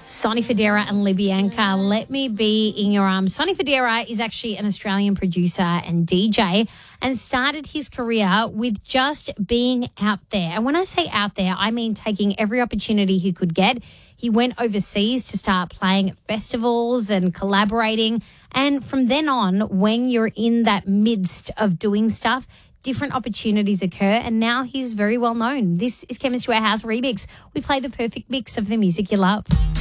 Sonny Fodera and Libyanka, Let Me Be in Your Arms. Sonny Fodera is actually an Australian producer and DJ and started his career with just being out there. And when I say out there, I mean taking every opportunity he could get. He went overseas to start playing at festivals and collaborating. And from then on, when you're in that midst of doing stuff, different opportunities occur, and now he's very well known. This is Chemistry Warehouse Remix. We play the perfect mix of the music you love.